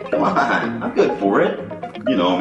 Come on, I'm good for it. You know